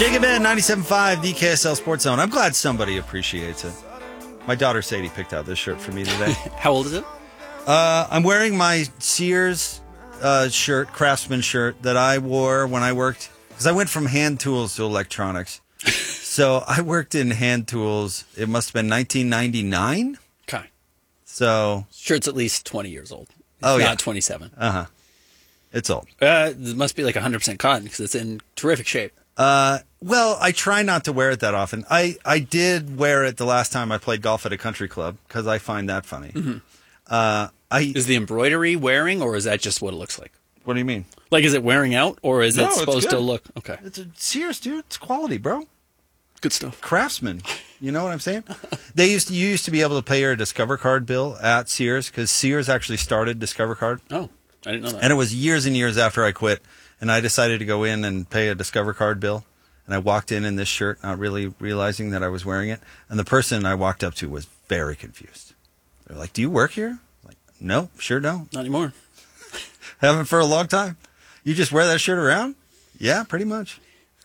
Jacob Ben, 97.5, the KSL Sports Zone. I'm glad somebody appreciates it. My daughter Sadie picked out this shirt for me today. How old is it? I'm wearing my Sears shirt, Craftsman shirt, that I wore when I worked, because I went from hand tools to electronics. So I worked in hand tools. It must have been 1999. Okay. So Shirt's at least 20 years old. Oh, yeah. Not 27. Uh-huh. It's old. It must be like 100% cotton because it's in terrific shape. Well, I try not to wear it that often. I did wear it the last time I played golf at a country club because I find that funny. Mm-hmm. Is the embroidery wearing, or is that just what it looks like? What do you mean? Like, is it wearing out, or is No, it it's supposed good. to look? Okay. It's a Sears, dude. It's quality, bro. Good stuff. Craftsman. You know what I'm saying? You used to be able to pay your Discover Card bill at Sears because Sears actually started Discover Card. Oh, I didn't know that. And it was years and years after I quit, and I decided to go in and pay a Discover Card bill. And I walked in this shirt, not really realizing that I was wearing it. And the person I walked up to was very confused. They're like, "Do you work here?" I'm like, "No, sure don't. Not anymore. Haven't for a long time. You just wear that shirt around?" "Yeah, pretty much."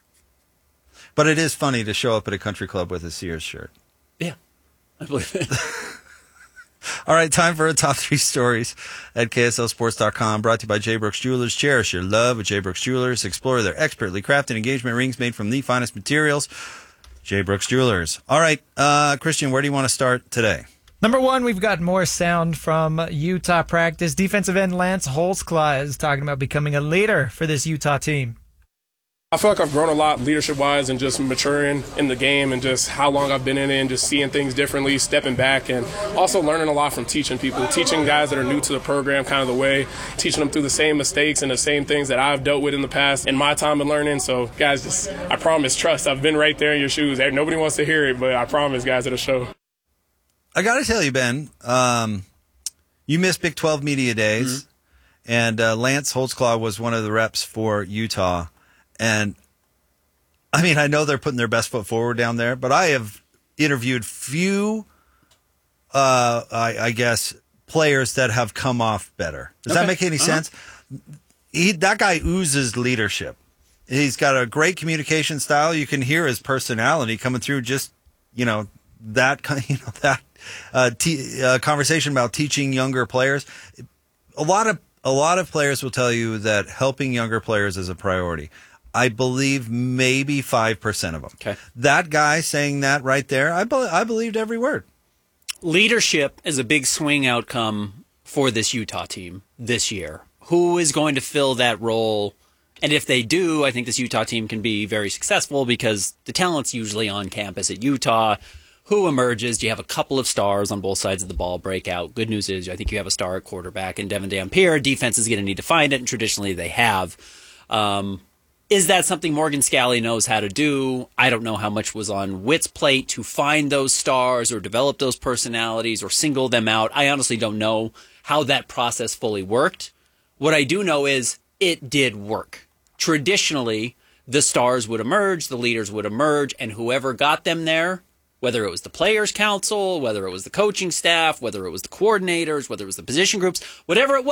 But it is funny to show up at a country club with a Sears shirt. Yeah, I believe it. All right, time for a top 3 stories at KSLSports.com. Brought to you by J. Brooks Jewelers. Cherish your love with J. Brooks Jewelers. Explore their expertly crafted engagement rings made from the finest materials. J. Brooks Jewelers. All right, Christian, where do you want to start today? Number 1, we've got more sound from Utah practice. Defensive end Lance Holtzclaw is talking about becoming a leader for this Utah team. I feel like I've grown a lot leadership-wise and just maturing in the game and just how long I've been in it and just seeing things differently, stepping back, and also learning a lot from teaching people, teaching guys that are new to the program kind of the way, teaching them through the same mistakes and the same things that I've dealt with in the past in my time of learning. So, guys, just I promise, trust. I've been right there in your shoes. Nobody wants to hear it, but I promise, guys, it'll show. I got to tell you, Ben, you missed Big 12 Media Days, and Lance Holtzclaw was one of the reps for Utah. And, I mean, I know they're putting their best foot forward down there, but I have interviewed few, I guess, players that have come off better. Does that make any sense? That guy oozes leadership. He's got a great communication style. You can hear his personality coming through just, that conversation about teaching younger players. A lot of players will tell you that helping younger players is a priority. I believe maybe 5% of them. Okay. That guy saying that right there, I believed every word. Leadership is a big swing outcome for this Utah team this year. Who is going to fill that role? And if they do, I think this Utah team can be very successful because the talent's usually on campus at Utah. Who emerges? Do you have a couple of stars on both sides of the ball break out? Good news is I think you have a star at quarterback in Devin Dampier. Defense is going to need to find it, and traditionally they have. Is that something Morgan Scalley knows how to do? I don't know how much was on Witt's plate to find those stars or develop those personalities or single them out. I honestly don't know how that process fully worked. What I do know is it did work. Traditionally, the stars would emerge, the leaders would emerge, and whoever got them there, whether it was the players' council, whether it was the coaching staff, whether it was the coordinators, whether it was the position groups, whatever it was,